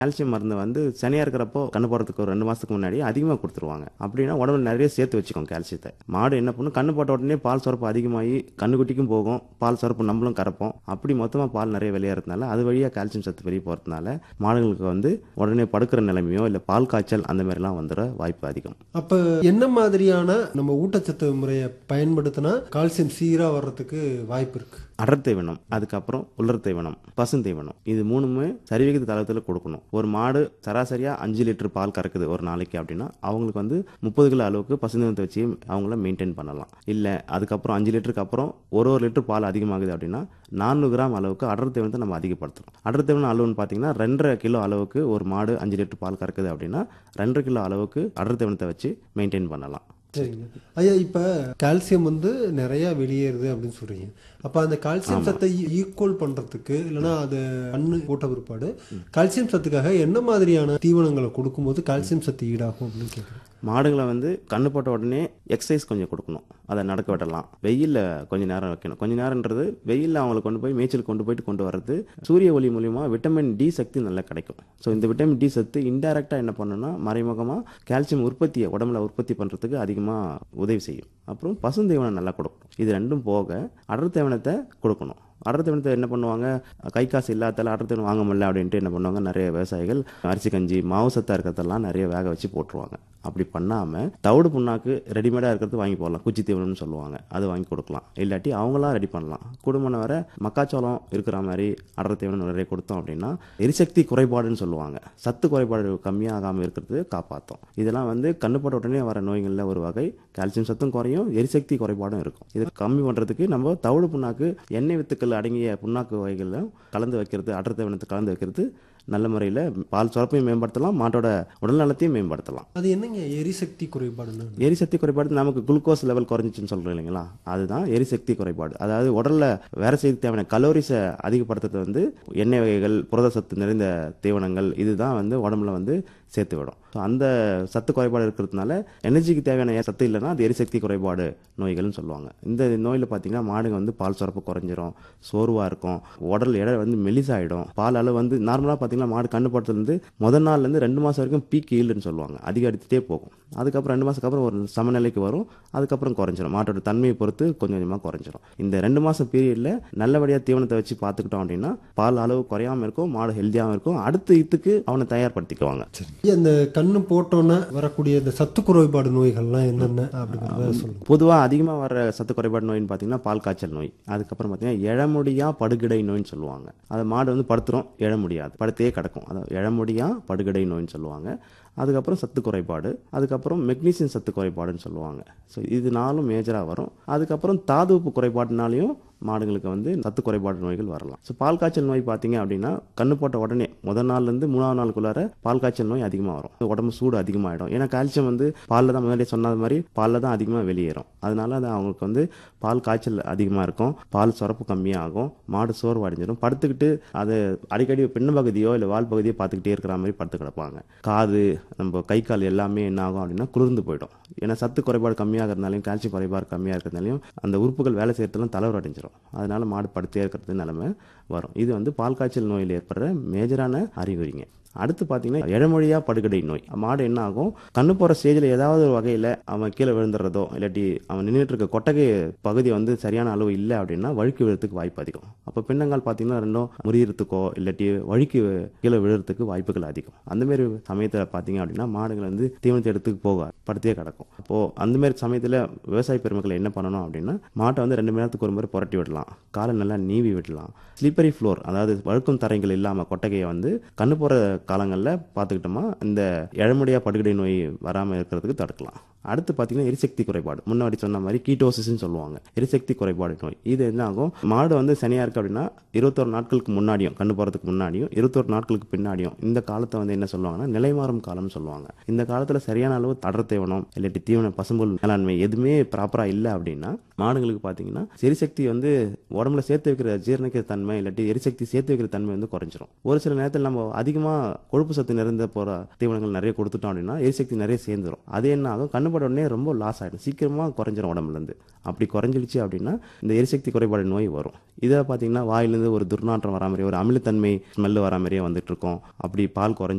Calcium மருந்து வந்து சனியாக இருக்கிறப்போ கண்ணு போடுறதுக்கு ஒரு 2 மாதத்துக்கு முன்னாடி அதிகமாக கொடுத்துருவாங்க. அப்படின்னா உடம்புல நிறைய சேர்த்து வச்சுக்கோங்க கால்சியத்தை. மாடு என்ன பண்ணும், கண்ணு போட்ட உடனே பால் சுரப்பு அதிகமாகி கண்ணுக்குட்டிக்கும் போகும், பால் சுரப்பு நம்மளும் கறப்போம். அப்படி மொத்தமாக பால் நிறைய வெளியேறதுனால அது வழியாக கால்சியம் சத்து வெளியே போகிறதுனால மாடுகளுக்கு வந்து உடனே படுக்கிற நிலைமையோ இல்லை பால் காய்ச்சல் அந்த மாதிரிலாம் வந்துட வாய்ப்பு அதிகம். அப்போ என்ன மாதிரியான நம்ம ஊட்டச்சத்து முறையை பயன்படுத்தினா கால்சியம் சீராக வர்றதுக்கு வாய்ப்பு இருக்கு? அடர் தீவனம், அதுக்கப்புறம் உலர் தீவனம், பசுந்தீவனம், இது மூணுமே சரிவிகித தளத்தில் கொடுக்கணும். ஒரு மாடு சராசரியாக 5 லிட்டர் பால் கறக்குது ஒரு நாளைக்கு அப்படின்னா அவங்களுக்கு வந்து 30 கிலோ அளவுக்கு பசுந்தீவனத்தை வச்சு அவங்கள மெயின்டைன் பண்ணலாம். இல்லை அதுக்கப்புறம் 5 லிட்டருக்கு அப்புறம் ஒரு லிட்டர் பால் அதிகமாகுது அப்படின்னா 400 கிராம் அளவுக்கு அடர் தீவனத்தை நம்ம அதிகப்படுத்தணும். அடர் தீவனம் அளவுன்னு பார்த்தீங்கன்னா 2.5 கிலோ அளவுக்கு ஒரு மாடு 5 லிட்டர் பால் கறக்குது அப்படின்னா 2.5 கிலோ அளவுக்கு அடர் தீவனத்தை வச்சு மெயின்டைன் பண்ணலாம். சரிங்க ஐயா. இப்போ கால்சியம் வந்து நிறைய வெளியேறுது அப்படின்னு சொல்றீங்க. அப்போ அந்த கால்சியம் சத்தை ஈக்குவல் பண்றதுக்கு இல்லைன்னா அது கண்ணு போட்ட பிற்பாடு கால்சியம் சத்துக்காக என்ன மாதிரியான தீவனங்களை கொடுக்கும்போது கால்சியம் சத்து ஈடாகும் அப்படின்னு கேட்குறேன். மாடுகளை வந்து கண்ணு போட்ட உடனே எக்ஸசைஸ் கொஞ்சம் கொடுக்கணும், அதை நடக்க விடலாம். வெயிலில் கொஞ்சம் நேரம் வைக்கணும். கொஞ்சம் நேரம்ன்றது வெயிலில் அவங்களை கொண்டு போய் மேய்ச்சல் கொண்டு வர்றது சூரிய ஒளி மூலியமாக விட்டமின் டி சக்தி நல்லா கிடைக்கும். ஸோ இந்த விட்டமின் டி சத்து இன்டைரக்டாக என்ன பண்ணணும்னா மறைமுகமாக கால்சியம் உற்பத்தியை உடம்புல உற்பத்தி பண்ணுறதுக்கு அதிகமாக உதவி செய்யும். அப்புறம் பசுந்தீவனம் நல்லா கொடுக்கணும். இது ரெண்டும் போக அடர் தீவனத்தை கொடுக்கணும். அடர் தீவனத்தை என்ன பண்ணுவாங்க, கை காசு இல்லாதால அடர் தீவனம் வாங்க முடியல அப்படின்ட்டு என்ன பண்ணுவாங்க, நிறைய விவசாயிகள் அரிசி கஞ்சி மாவு சத்தாக இருக்கிறதெல்லாம் நிறைய வேக வச்சு போட்டுருவாங்க. அப்படி பண்ணாமல் தவிடு புண்ணாக்கு ரெடிமேடாக இருக்கிறது வாங்கி போடலாம். குச்சி தீவனம்னு சொல்லுவாங்க, அது வாங்கி கொடுக்கலாம். இல்லாட்டி அவங்களாம் ரெடி பண்ணலாம். குடும்பம் வர மக்காச்சோளம் இருக்கிற மாதிரி அடர் தீவனம் நிறைய கொடுத்தோம் அப்படின்னா எரிசக்தி குறைபாடுன்னு சொல்லுவாங்க, சத்து குறைபாடு கம்மியாகாமல் இருக்கிறது காப்பாற்றும். இதெல்லாம் வந்து கண்ணு போட்ட உடனே வர நோய்களில் ஒரு வகை. கால்சியம் சத்தும் குறையும், எரிசக்தி குறைபாடும் இருக்கும். இதை கம்மி பண்ணுறதுக்கு நம்ம தவிடு புண்ணாக்கு எண்ணெய் வித்துக்கள் அடங்கிய புண்ணாக்கு வகைகளில் கலந்து வைக்கிறது, அடர் தீவனத்தை கலந்து வைக்கிறது நல்ல முறையில் பால் சுரப்பையும் மேம்படுத்தலாம், மாட்டோட உடல் நலத்தையும் மேம்படுத்தலாம். அது என்னங்க எரிசக்தி குறைபாடுன்னு? எரிசக்தி குறைபாடு நமக்கு குளுக்கோஸ் லெவல் குறைஞ்சிச்சுன்னு சொல்கிறோம் இல்லைங்களா, அதுதான் எரிசக்தி குறைபாடு. அதாவது உடலில் வேற செய்ய தேவையான கலோரிஸை அதிகப்படுத்துறது வந்து எண்ணெய் வகைகள், புரத சத்து நிறைந்த தீவனங்கள், இதுதான் வந்து உடம்புல வந்து சேர்த்து விடும். ஸோ அந்த சத்து குறைபாடு இருக்கிறதுனால எனர்ஜிக்கு தேவையான சத்து இல்லைன்னா அது எரிசக்தி குறைபாடு நோய்கள்னு சொல்லுவாங்க. இந்த நோயில் பார்த்தீங்கன்னா மாடுங்க வந்து பால் சுரப்பு குறைஞ்சிரும், சோர்வாக இருக்கும், உடல் எடை வந்து மெலிசாயிடும். பால் அளவு வந்து நார்மலாக பார்த்தீங்கன்னா மாடு கண்ணு போட்டதுலேருந்து முதல் நாள்லேருந்து 2 மாதம் வரைக்கும் பீக் ஈல்டுன்னு சொல்லுவாங்க, அதிகரித்துட்டே போகும். அதுக்கப்புறம் 2 மாதத்துக்கு அப்புறம் ஒரு சமநிலைக்கு வரும், அதுக்கப்புறம் குறைஞ்சிரும். மாட்டோட தன்மையை பொறுத்து கொஞ்சம் கொஞ்சமாக குறைஞ்சிரும். இந்த 2 மாதம் பீரியடில் நல்லபடியாக தீவனத்தை வச்சு பார்த்துக்கிட்டோம் அப்படின்னா பால் அளவு குறையாமல் இருக்கும், மாடு ஹெல்த்தியாகவும் இருக்கும், அடுத்த இதுக்கு அவனை தயார்படுத்திக்குவாங்க. இந்த கண்ணு போட்டோன்னே வரக்கூடிய இந்த சத்து குறைபாடு நோய்கள்லாம் என்னென்ன அப்படிங்கிறத சொல்லுங்க. பொதுவாக அதிகமாக வர சத்து குறைபாடு நோயின்னு பார்த்தீங்கன்னா பால் காய்ச்சல் நோய், அதுக்கப்புறம் பார்த்தீங்கன்னா எழமுடியா படுகிடை நோயின்னு சொல்லுவாங்க. அது மாடு வந்து படுத்துரும், எழ முடியாது, படுத்தே கிடக்கும், அதாவது எழமுடியா படுகிடை நோயின்னு சொல்லுவாங்க. அதுக்கப்புறம் சத்து குறைபாடு, அதுக்கப்புறம் மெக்னீசியம் சத்து குறைபாடுன்னு சொல்லுவாங்க. ஸோ இது 4 மேஜராக வரும். அதுக்கப்புறம் தாதுப்பு குறைபாடுனாலையும் மாடுகளுக்கு வந்து சத்து குறைபாடு நோய்கள் வரலாம். ஸோ பால் காய்ச்சல் நோய் பார்த்தீங்க அப்படின்னா கண்ணு போட்ட உடனே முதல் நாள்லேருந்து 3ஆவது நாளுக்குள்ளார பால் காய்ச்சல் நோய் அதிகமாக வரும். உடம்பு சூடு அதிகமாகிடும். ஏன்னா கால்சியம் வந்து பாலில் தான் முன்னாடியே சொன்னது மாதிரி பாலில் தான் அதிகமாக வெளியேறும். அதனால அது அவங்களுக்கு வந்து பால் காய்ச்சல் அதிகமாக இருக்கும், பால் சுரப்பு கம்மியாகும், மாடு சோர்வு அடைஞ்சிடும், படுத்துக்கிட்டு அது அடிக்கடி பின்ன பகுதியோ இல்லை வால் பகுதியோ பார்த்துக்கிட்டே இருக்கிற மாதிரி படுத்து கிடப்பாங்க. காது, நம்ம கை கால் எல்லாமே என்ன ஆகும் அப்படின்னா குளிர்ந்து போயிடும். ஏன்னா சத்து குறைபாடு கம்மியாகிறதுனாலையும் கால்சியம் குறைபாடு கம்மியாக இருக்கிறதுனாலையும் அந்த உறுப்புகள் வேலை செய்யறதுலாம் தளர்வு அடைஞ்சிடும். அதனால மாடு படுத்தே இருக்கிறது நிலைமை வரும். இது வந்து பால் காய்ச்சல் நோயில் ஏற்படுற மேஜரான அறிகுறிங்க. அடுத்து பார்த்தீங்கன்னா எழமொழியா படுகடை நோய். மாடு என்ன ஆகும், கண்ணு போகிற ஸ்டேஜில் ஏதாவது ஒரு வகையில் அவன் கீழே விழுந்துடுறதோ இல்லாட்டி அவன் நின்றுட்டு இருக்க கொட்டகை பகுதி வந்து சரியான அளவு இல்லை அப்படின்னா வழுக்கி விழுறதுக்கு வாய்ப்பு அதிகம். அப்போ பின்னங்கால் பார்த்தீங்கன்னா ரெண்டும் முறியறதுக்கோ இல்லாட்டி வழுக்கி கீழே விழுறதுக்கு வாய்ப்புகள் அதிகம். அந்தமாரி சமயத்தில் பார்த்தீங்க அப்படின்னா மாடுகள் வந்து தீவனத்தை எடுத்துக்கு போக படுத்தே கிடக்கும். அப்போது அந்தமாரி சமயத்தில் விவசாய பெருமக்கள் என்ன பண்ணணும் அப்படின்னா மாட்டை வந்து 2 மணி நேரத்துக்கு ஒரு முறை புரட்டி விடலாம், காலை நல்லா நீவி விடலாம். ஸ்லிப்பரி ஃப்ளோர், அதாவது வழுக்கும் தரைகள் இல்லாமல் கொட்டகையை வந்து கண்ணு போகிற காலங்களில் பார்த்துக்கிட்டோமா இந்த எழமுடியா படுகடை நோய் வராமல் இருக்கிறதுக்கு தடுக்கலாம். அடுத்து பார்த்தீங்கன்னா எரிசக்தி குறைபாடு, முன்னாடி சொன்ன மாதிரி கீட்டோசிஸ்ன்னு சொல்லுவாங்க, எரிசக்தி குறைபாடு நோய். இது என்ன ஆகும், மாடு வந்து சனியாக இருக்குது அப்படின்னா 21 நாட்களுக்கு முன்னாடியும் கண்ணு போகிறதுக்கு முன்னாடியும் 21 நாட்களுக்கு பின்னாடியும் இந்த காலத்தை வந்து என்ன சொல்லுவாங்கன்னா நிலைமாறும் காலம்னு சொல்லுவாங்க. இந்த காலத்தில் சரியான அளவு அடர் தீவனம் இல்லாட்டி தீவன பசும்புல் மேலாண்மை எதுவுமே ப்ராப்பராக இல்லை அப்படின்னா மாடுகளுக்கு பார்த்தீங்கன்னா எரிசக்தி வந்து உடம்புல சேர்த்து வைக்கிற ஜீரணிக்கிற தன்மை இல்லாட்டி எரிசக்தி சேர்த்து வைக்கிற தன்மை வந்து குறைஞ்சிரும். ஒரு சில நேரத்தில் நம்ம அதிகமாக கொழுப்பு சத்து நிறைந்த போகிற தீவனங்கள் நிறைய கொடுத்துட்டோம் அப்படின்னா எரிசக்தி நிறைய சேர்ந்துடும். அது என்ன ஆகும், கண்ணு கண்ணுப்பட்ட உடனே ரொம்ப லாஸ் ஆகிடும், சீக்கிரமாக குறைஞ்சிரும் உடம்புலேருந்து. அப்படி குறைஞ்சிடுச்சு அப்படின்னா இந்த எரிசக்தி குறைபாடு நோய் வரும். இதை பார்த்தீங்கன்னா வாயிலேருந்து ஒரு துர்நாற்றம் வரா மாதிரியே, ஒரு அமிலத்தன்மை ஸ்மெல்லு வரா மாதிரியே வந்துட்டு இருக்கும். அப்படி பால் குறைஞ்சி